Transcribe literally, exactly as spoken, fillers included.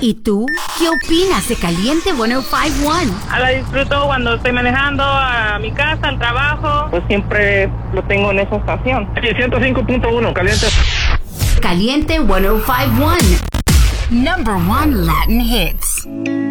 ¿Y tú? ¿Qué opinas de Caliente ciento cincuenta y uno? Ah, la disfruto cuando estoy manejando a mi casa, al trabajo. Pues siempre lo tengo en esa estación. ciento cinco punto uno, Caliente. Caliente ciento cincuenta y uno. Number one Latin hits.